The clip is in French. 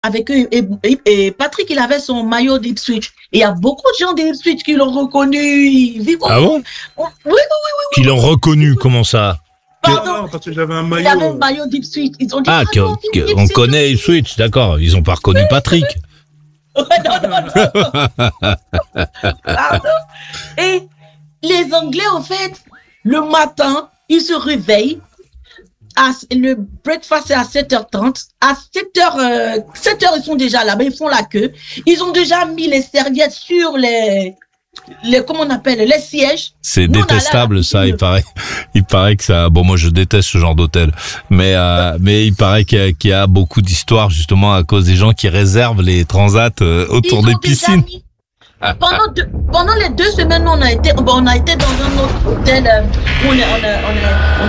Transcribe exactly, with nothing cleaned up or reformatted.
avec eux. Et, et, et Patrick, il avait son maillot d'Ipswich. Et il y a beaucoup de gens d'Ipswich qui l'ont reconnu. Ils vivent Ah bon? Oui, oui, oui, oui. Qui l'ont reconnu, comment ça? Pardon, parce que j'avais un maillot. il avait un maillot d'Ipswich. Ils ont dit, Ah, ah que, non, que, Ipswich, on connaît Ipswich, d'accord. Ils ont pas reconnu Patrick. Ouais, non, non, non. Pardon. Et les Anglais, en fait, le matin, ils se réveillent. À, le breakfast est à sept heures trente. À sept heures, euh, sept heures, ils sont déjà là-bas, ils font la queue. Ils ont déjà mis les serviettes sur les, les comment on appelle, les sièges. C'est Nous, détestable, la ça, il paraît. Il paraît que ça, bon, moi, je déteste ce genre d'hôtel. Mais, euh, mais il paraît qu'il y a, qu'il y a beaucoup d'histoires, justement, à cause des gens qui réservent les transats euh, autour des piscines. Mis, pendant, deux, pendant les deux semaines, on a été, bon, on a été dans un autre hôtel, euh, où on, est, on, a, on, a, on